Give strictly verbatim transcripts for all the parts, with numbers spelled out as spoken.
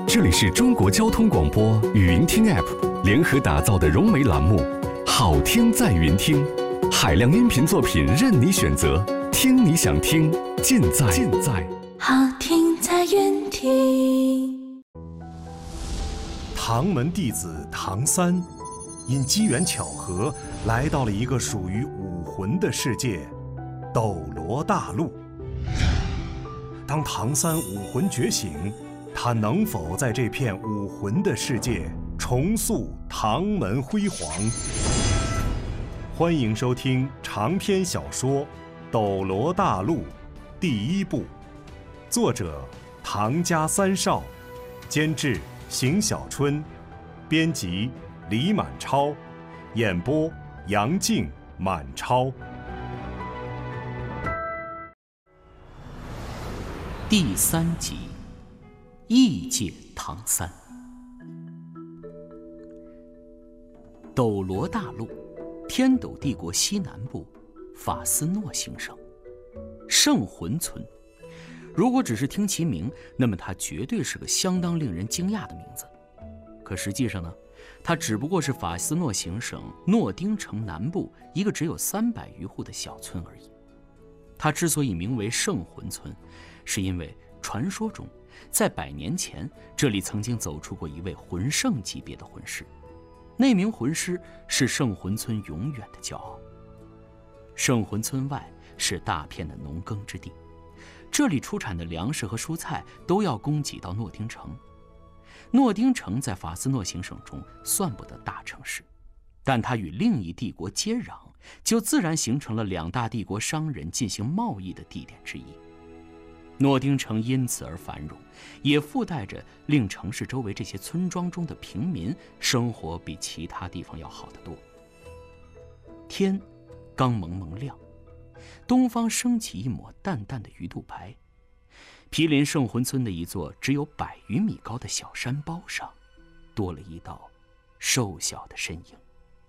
这里是中国交通广播语音听 App 联合打造的融媒栏目《好听在云听》，海量音频作品任你选择，听你想听，尽在尽在好听在云听。 唐门弟子唐三，因机缘巧合来到了一个属于武魂的世界——斗罗大陆。当唐三武魂觉醒，他能否在这片武魂的世界重塑唐门辉煌？欢迎收听长篇小说《斗罗大陆》第一部，作者唐家三少，监制邢小春，编辑李满超，演播杨静、满超。 第三集，异界唐三。斗罗大陆，天斗帝国西南部，法斯诺行省，圣魂村。如果只是听其名，那么它绝对是个相当令人惊讶的名字。可实际上呢，它只不过是法斯诺行省诺丁城南部一个只有三百余户的小村而已。它之所以名为圣魂村，是因为传说中，在百年前，这里曾经走出过一位魂圣级别的魂师，那名魂师是圣魂村永远的骄傲。圣魂村外是大片的农耕之地，这里出产的粮食和蔬菜都要供给到诺丁城。诺丁城在法斯诺行省中算不得大城市，但它与另一帝国接壤，就自然形成了两大帝国商人进行贸易的地点之一。诺丁城因此而繁荣，也附带着令城市周围这些村庄中的平民生活比其他地方要好得多。天刚蒙蒙亮，东方升起一抹淡淡的鱼肚白。毗邻圣魂村的一座只有百余米高的小山包上，多了一道瘦小的身影。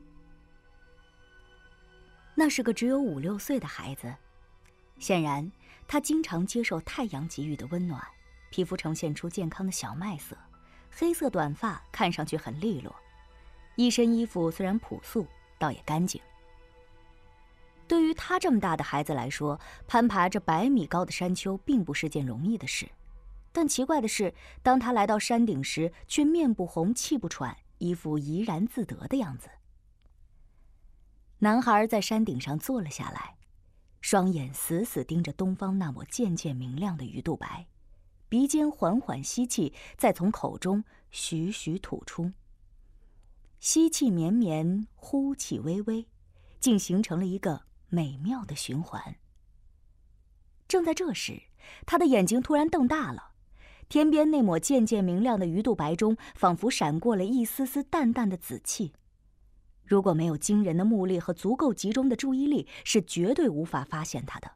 那是个只有五六岁的孩子，显然他经常接受太阳给予的温暖，皮肤呈现出健康的小麦色，黑色短发看上去很利落，一身衣服虽然朴素，倒也干净。对于他这么大的孩子来说，攀爬着百米高的山丘并不是件容易的事。但奇怪的是，当他来到山顶时，却面不红气不喘，一副怡然自得的样子。男孩在山顶上坐了下来，双眼死死盯着东方那抹渐渐明亮的鱼肚白，鼻尖缓缓吸气，再从口中徐徐吐出。吸气绵绵，呼气微微，竟形成了一个美妙的循环。正在这时，他的眼睛突然瞪大了，天边那抹渐渐明亮的鱼肚白中，仿佛闪过了一丝丝淡淡的紫气。如果没有惊人的目力和足够集中的注意力，是绝对无法发现它的。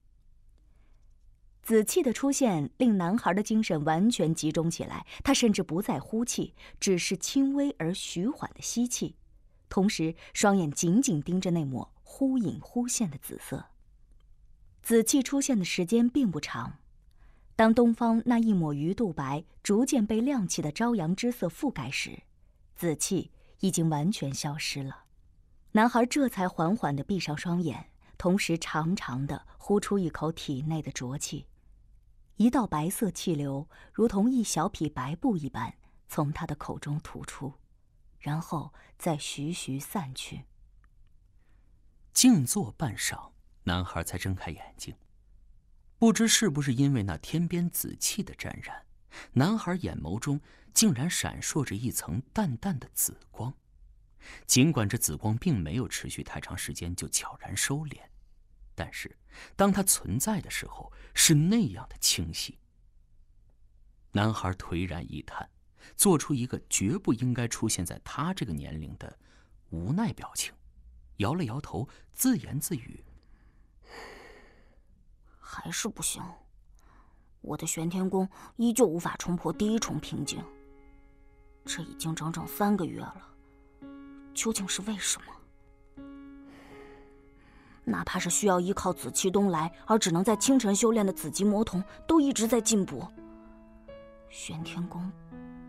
紫气的出现令男孩的精神完全集中起来，他甚至不再呼气，只是轻微而徐缓的吸气，同时双眼紧紧盯着那抹忽隐忽现的紫色。紫气出现的时间并不长，当东方那一抹鱼肚白逐渐被亮起的朝阳之色覆盖时，紫气已经完全消失了。男孩这才缓缓地闭上双眼，同时长长地呼出一口体内的浊气，一道白色气流如同一小匹白布一般从他的口中吐出，然后再徐徐散去。 静坐半晌，男孩才睁开眼睛。不知是不是因为那天边紫气的沾染，男孩眼眸中竟然闪烁着一层淡淡的紫光。尽管这紫光并没有持续太长时间就悄然收敛，但是当它存在的时候，是那样的清晰。男孩颓然一叹，做出一个绝不应该出现在他这个年龄的无奈表情，摇了摇头，自言自语： 还是不行，我的玄天功依旧无法冲破第一重瓶颈。这已经整整三个月了，究竟是为什么？哪怕是需要依靠紫气东来而只能在清晨修炼的紫极魔童，都一直在进步。玄天功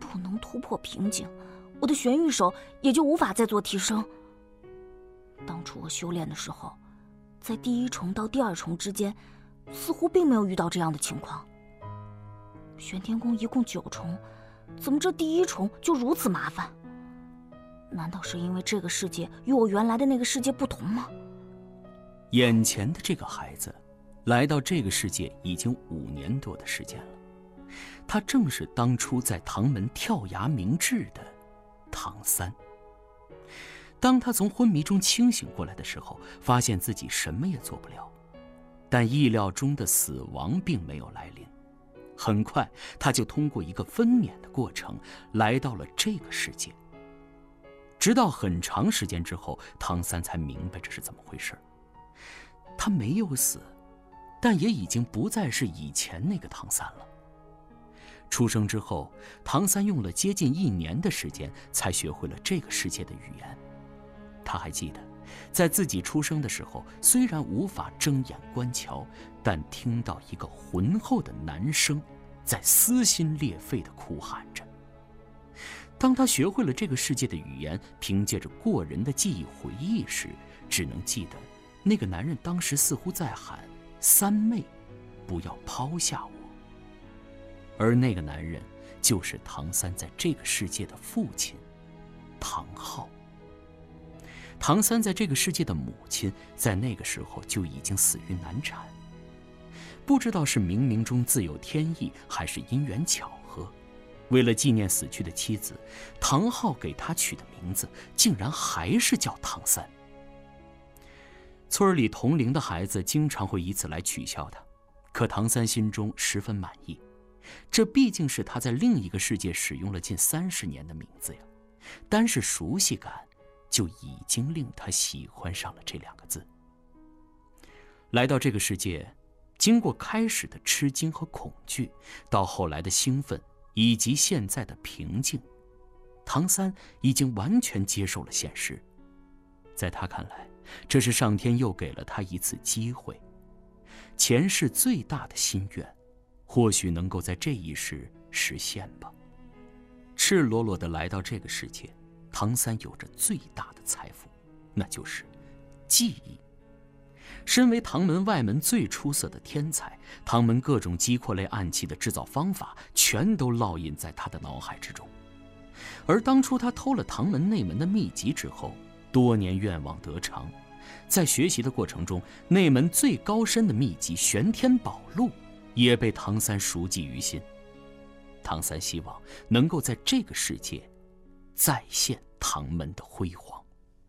不能突破瓶颈，我的玄玉手也就无法再做提升。当初我修炼的时候，在第一重到第二重之间，似乎并没有遇到这样的情况。玄天宫一共九重，怎么这第一重就如此麻烦？难道是因为这个世界与我原来的那个世界不同吗？ 眼前的这个孩子，来到这个世界已经五年多的时间了。他正是当初在唐门跳崖明志的唐三。当他从昏迷中清醒过来的时候，发现自己什么也做不了，但意料中的死亡并没有来临。很快，他就通过一个分娩的过程来到了这个世界。直到很长时间之后，唐三才明白这是怎么回事。他没有死，但也已经不再是以前那个唐三了。出生之后，唐三用了接近一年的时间才学会了这个世界的语言。他还记得，在自己出生的时候，虽然无法睁眼观瞧，但听到一个浑厚的男声在撕心裂肺地哭喊着。当他学会了这个世界的语言，凭借着过人的记忆回忆时，只能记得那个男人当时似乎在喊：“三妹，不要抛下我。”而那个男人就是唐三在这个世界的父亲唐昊。唐三在这个世界的母亲在那个时候就已经死于难产，不知道是冥冥中自有天意，还是因缘巧合，为了纪念死去的妻子，唐昊给他取的名字竟然还是叫唐三。村里同龄的孩子经常会以此来取笑他，可唐三心中十分满意，这毕竟是他在另一个世界使用了近三十年的名字呀，单是熟悉感就已经令他喜欢上了这两个字。来到这个世界，经过开始的吃惊和恐惧，到后来的兴奋，以及现在的平静，唐三已经完全接受了现实。在他看来，这是上天又给了他一次机会，前世最大的心愿，或许能够在这一世实现吧。赤裸裸地来到这个世界，唐三有着最大的财富，那就是记忆。身为唐门外门最出色的天才，唐门各种击扩类暗器的制造方法全都烙印在他的脑海之中。而当初他偷了唐门内门的秘籍之后，多年愿望得偿，在学习的过程中，内门最高深的秘籍玄天宝录也被唐三熟记于心。唐三希望能够在这个世界再现唐门的辉煌。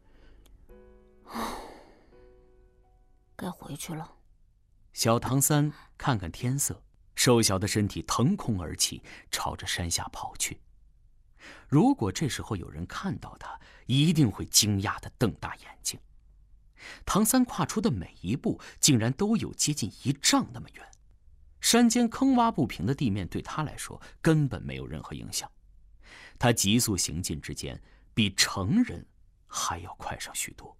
该回去了。 小唐三看看天色，瘦小的身体腾空而起，朝着山下跑去。如果这时候有人看到他，一定会惊讶地瞪大眼睛。唐三跨出的每一步竟然都有接近一丈那么远，山间坑洼不平的地面对他来说根本没有任何影响。他急速行进之间，比成人还要快上许多。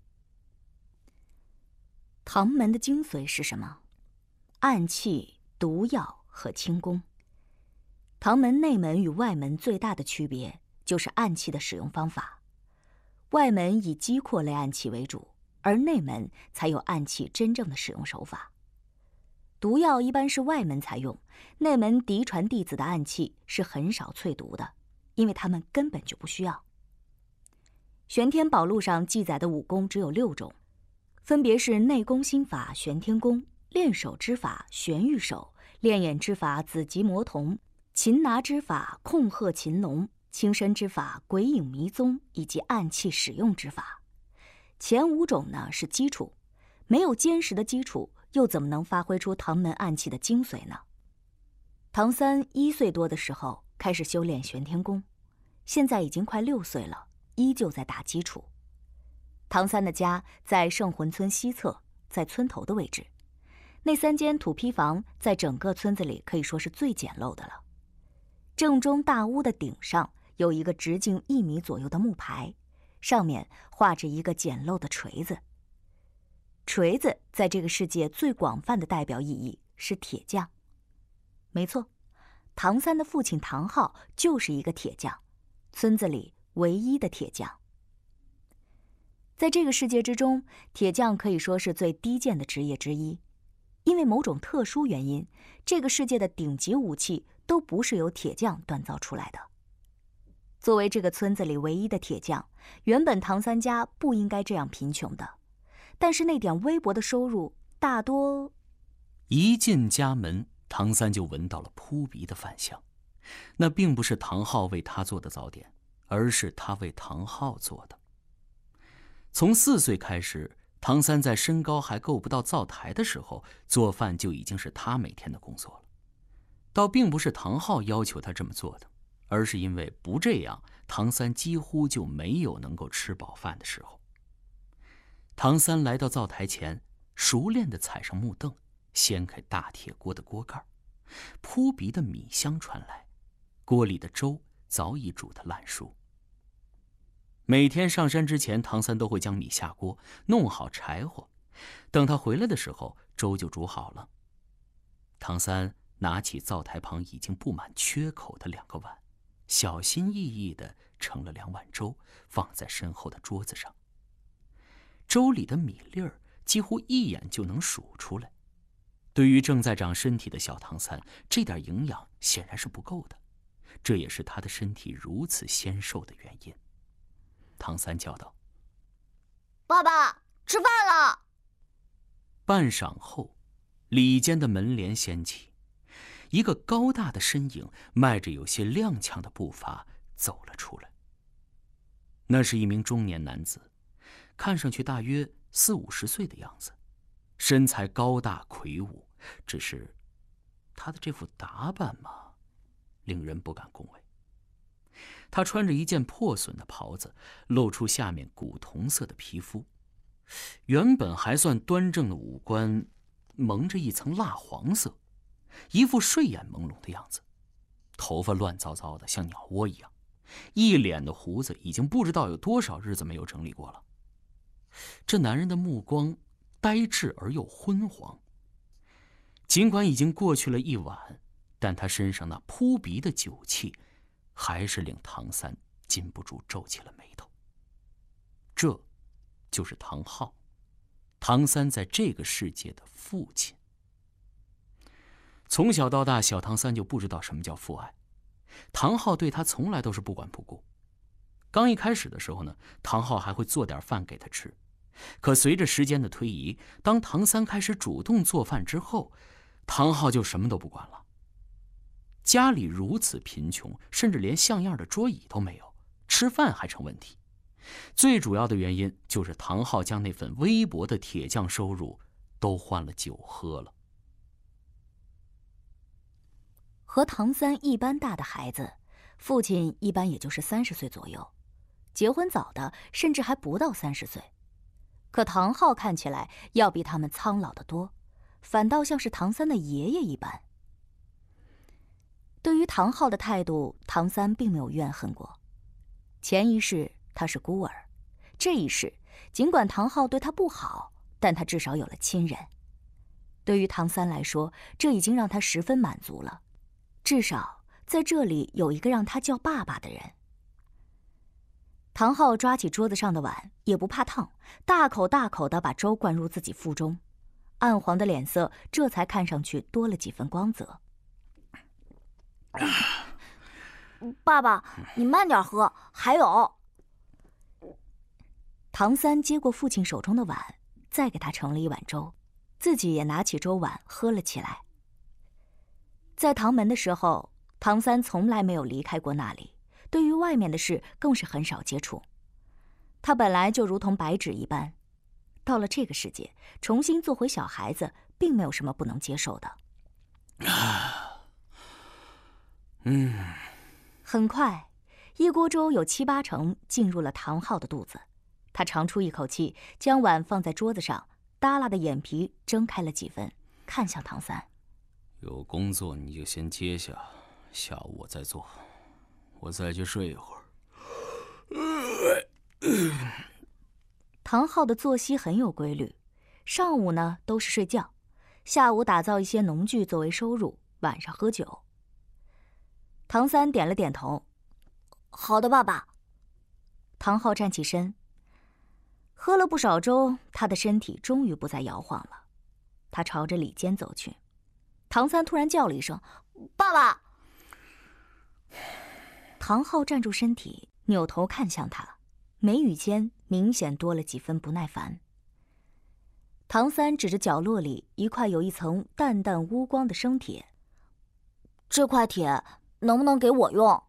唐门的精髓是什么？暗器、毒药和轻功。唐门内门与外门最大的区别就是暗器的使用方法。外门以击扩类暗器为主，而内门才有暗器真正的使用手法。毒药一般是外门才用，内门嫡传弟子的暗器是很少淬毒的，因为他们根本就不需要。玄天宝录上记载的武功只有六种，分别是内功心法玄天功、练手之法玄玉手、练眼之法紫极魔瞳、擒拿之法控鹤擒龙、轻身之法鬼影迷踪，以及暗器使用之法。前五种呢是基础，没有坚实的基础，又怎么能发挥出唐门暗器的精髓呢？唐三一岁多的时候开始修炼玄天功，现在已经快六岁了，依旧在打基础。唐三的家在圣魂村西侧，在村头的位置。那三间土坯房在整个村子里可以说是最简陋的了。正中大屋的顶上有一个直径一米左右的木牌，上面画着一个简陋的锤子。锤子在这个世界最广泛的代表意义是铁匠。没错， 唐三的父亲唐昊就是一个铁匠，村子里唯一的铁匠。在这个世界之中，铁匠可以说是最低贱的职业之一，因为某种特殊原因，这个世界的顶级武器都不是由铁匠锻造出来的。作为这个村子里唯一的铁匠，原本唐三家不应该这样贫穷的，但是那点微薄的收入大多…… 一进家门，唐三就闻到了扑鼻的饭香。那并不是唐昊为他做的早点，而是他为唐昊做的。从四岁开始，唐三在身高还够不到灶台的时候，做饭就已经是他每天的工作了。倒并不是唐昊要求他这么做的，而是因为不这样，唐三几乎就没有能够吃饱饭的时候。唐三来到灶台前，熟练地踩上木凳，掀开大铁锅的锅盖，扑鼻的米香传来，锅里的粥早已煮得烂熟。每天上山之前，唐三都会将米下锅，弄好柴火，等他回来的时候，粥就煮好了。唐三拿起灶台旁已经布满缺口的两个碗，小心翼翼地盛了两碗粥，放在身后的桌子上。粥里的米粒儿几乎一眼就能数出来。对于正在长身体的小唐三，这点营养显然是不够的，这也是他的身体如此纤瘦的原因。唐三叫道：“ 爸爸，吃饭了！” 半晌后，里间的门帘掀起，一个高大的身影迈着有些踉跄的步伐走了出来。那是一名中年男子，看上去大约四五十岁的样子，身材高大魁梧，只是他的这副打扮嘛，令人不敢恭维。他穿着一件破损的袍子，露出下面古铜色的皮肤，原本还算端正的五官蒙着一层蜡黄色，一副睡眼朦胧的样子，头发乱糟糟的像鸟窝一样，一脸的胡子已经不知道有多少日子没有整理过了。这男人的目光呆滞而又昏黄，尽管已经过去了一晚，但他身上那扑鼻的酒气还是令唐三禁不住皱起了眉头。这就是唐昊，唐三在这个世界的父亲。从小到大，小唐三就不知道什么叫父爱，唐昊对他从来都是不管不顾。刚一开始的时候呢，唐昊还会做点饭给他吃，可随着时间的推移，当唐三开始主动做饭之后，唐昊就什么都不管了。家里如此贫穷，甚至连像样的桌椅都没有，吃饭还成问题。最主要的原因就是唐昊将那份微薄的铁匠收入都换了酒喝了。 和唐三一般大的孩子，父亲一般也就是三十岁左右，结婚早的甚至还不到三十岁。可唐昊看起来要比他们苍老得多，反倒像是唐三的爷爷一般。对于唐昊的态度，唐三并没有怨恨过。前一世他是孤儿，这一世尽管唐昊对他不好，但他至少有了亲人。对于唐三来说，这已经让他十分满足了，至少在这里有一个让他叫爸爸的人。唐昊抓起桌子上的碗，也不怕烫，大口大口地把粥灌入自己腹中，暗黄的脸色这才看上去多了几分光泽。 爸爸，你慢点喝，还有。 唐三接过父亲手中的碗，再给他盛了一碗粥，自己也拿起粥碗喝了起来。在唐门的时候，唐三从来没有离开过那里，对于外面的事更是很少接触。他本来就如同白纸一般，到了这个世界，重新做回小孩子，并没有什么不能接受的。 嗯， 很快，一锅粥有七八成进入了唐昊的肚子。他长出一口气，将碗放在桌子上，耷拉的眼皮睁开了几分，看向唐三：“ 有工作你就先接下，下午我再做，我再去睡一会儿。” 唐昊的作息很有规律，上午呢都是睡觉，下午打造一些农具作为收入，晚上喝酒。 唐三点了点头。 好的，爸爸。 唐昊站起身，喝了不少粥，他的身体终于不再摇晃了。他朝着里间走去。唐三突然叫了一声：“ 爸爸！” 唐昊站住身体，扭头看向他，眉宇间明显多了几分不耐烦。唐三指着角落里一块有一层淡淡乌光的生铁：“ 这块铁能不能给我用？”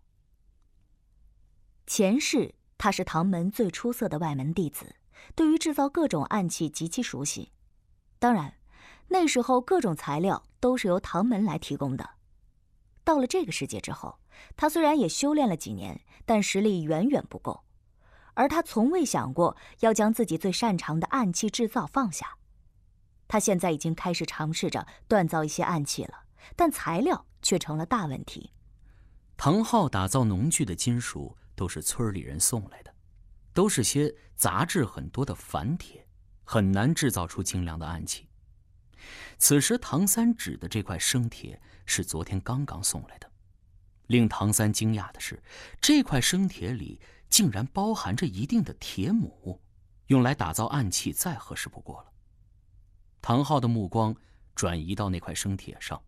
前世他是唐门最出色的外门弟子，对于制造各种暗器极其熟悉。当然，那时候各种材料都是由唐门来提供的。到了这个世界之后，他虽然也修炼了几年，但实力远远不够。而他从未想过要将自己最擅长的暗器制造放下。他现在已经开始尝试着锻造一些暗器了，但材料却成了大问题。 唐昊打造农具的金属都是村里人送来的，都是些杂质很多的凡铁，很难制造出精良的暗器。此时唐三指的这块生铁是昨天刚刚送来的。令唐三惊讶的是，这块生铁里竟然包含着一定的铁母，用来打造暗器再合适不过了。唐昊的目光转移到那块生铁上，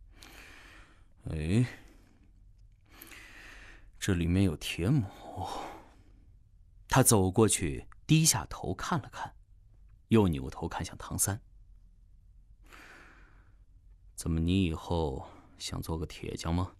哎，这里面有铁母。他走过去，低下头看了看，又扭头看向唐三。怎么，你以后想做个铁匠吗？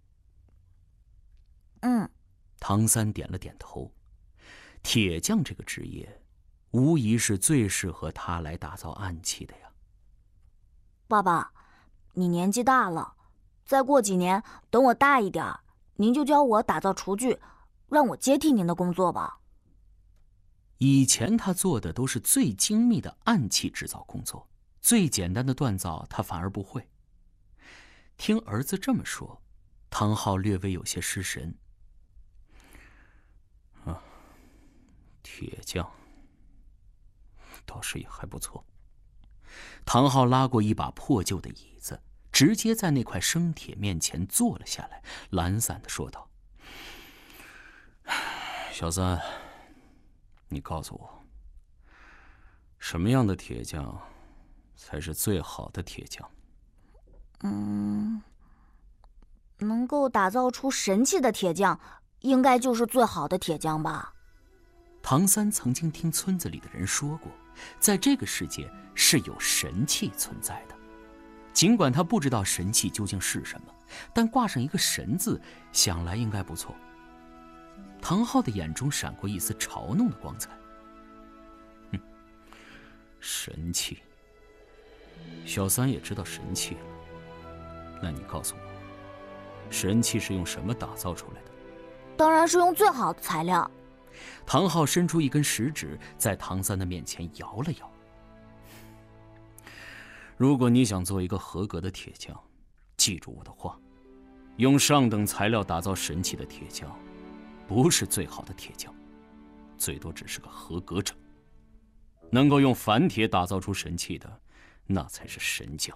嗯。 唐三点了点头。铁匠这个职业，无疑是最适合他来打造暗器的呀。 爸爸，你年纪大了，再过几年，等我大一点，您就教我打造厨具，让我接替您的工作吧。 以前他做的都是最精密的暗器制造工作，最简单的锻造他反而不会。听儿子这么说，唐昊略微有些失神。啊，铁匠倒是也还不错。唐昊拉过一把破旧的椅子，直接在那块生铁面前坐了下来，懒散地说道：“小三，你告诉我，什么样的铁匠才是最好的铁匠？” 嗯，能够打造出神器的铁匠，应该就是最好的铁匠吧。 唐三曾经听村子里的人说过，在这个世界是有神器存在的。尽管他不知道神器究竟是什么，但挂上一个神字，想来应该不错。唐昊的眼中闪过一丝嘲弄的光彩。哼，神器，小三也知道神器了。那你告诉我，神器是用什么打造出来的？ 当然是用最好的材料。 唐昊伸出一根食指，在唐三的面前摇了摇。如果你想做一个合格的铁匠，记住我的话，用上等材料打造神器的铁匠，不是最好的铁匠，最多只是个合格者。能够用凡铁打造出神器的，那才是神匠。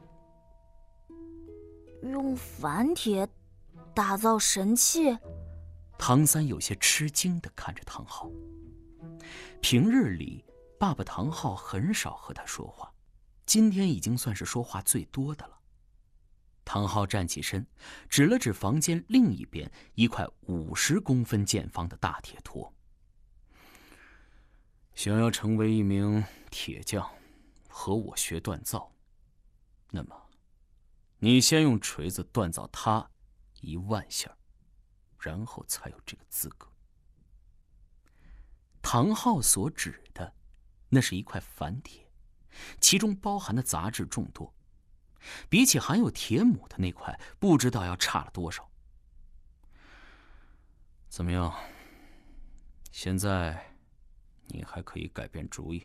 用凡铁打造神器？ 唐三有些吃惊地看着唐昊。平日里，爸爸唐昊很少和他说话，今天已经算是说话最多的了。唐昊站起身，指了指房间另一边一块五十公分见方的大铁托。想要成为一名铁匠，和我学锻造，那么你先用锤子锻造它一万下，然后才有这个资格。唐昊所指的，那是一块凡铁，其中包含的杂质众多，比起含有铁母的那块，不知道要差了多少。怎么样？现在你还可以改变主意。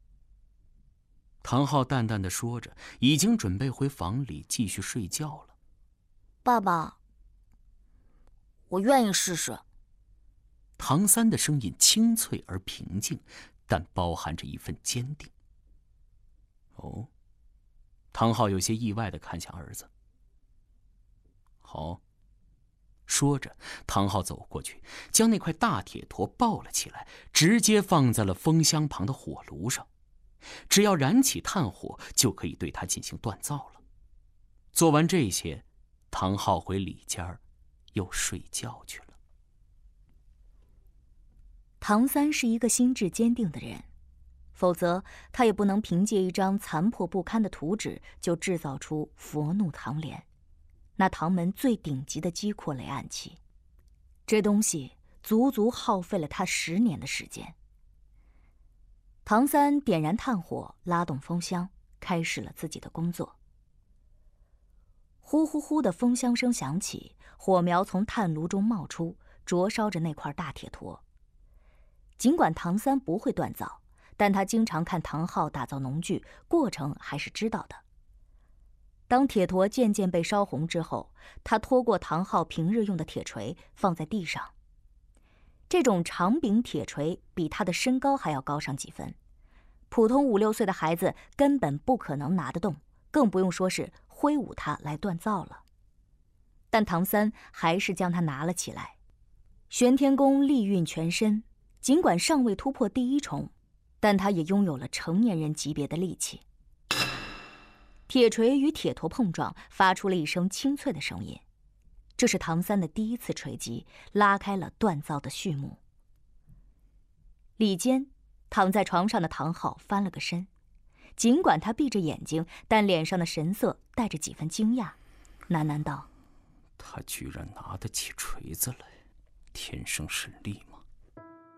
唐昊淡淡的说着，已经准备回房里继续睡觉了。 爸爸，我愿意试试。 唐三的声音清脆而平静，但包含着一份坚定。哦，唐昊有些意外地看向儿子。好， 说着，唐昊走过去，将那块大铁坨抱了起来，直接放在了风箱旁的火炉上。只要燃起炭火，就可以对它进行锻造了。做完这些，唐昊回里间又睡觉去了。 唐三是一个心智坚定的人，否则他也不能凭借一张残破不堪的图纸就制造出佛怒唐莲，那唐门最顶级的击扩雷暗器。这东西足足耗费了他十年的时间。唐三点燃炭火，拉动风箱，开始了自己的工作。呼呼呼的风箱声响起，火苗从炭炉中冒出，灼烧着那块大铁坨。尽管唐三不会锻造，但他经常看唐昊打造农具，过程还是知道的。当铁坨渐渐被烧红之后，他拖过唐昊平日用的铁锤，放在地上。这种长柄铁锤比他的身高还要高上几分，普通五六岁的孩子根本不可能拿得动，更不用说是挥舞它来锻造了。但唐三还是将它拿了起来。玄天功力运全身，尽管尚未突破第一重，但他也拥有了成年人级别的力气。铁锤与铁坨碰撞，发出了一声清脆的声音。这是唐三的第一次锤击，拉开了锻造的序幕。里间，躺在床上的唐昊翻了个身，尽管他闭着眼睛，但脸上的神色带着几分惊讶，喃喃道：“ 他居然拿得起锤子来，天生神力吗？”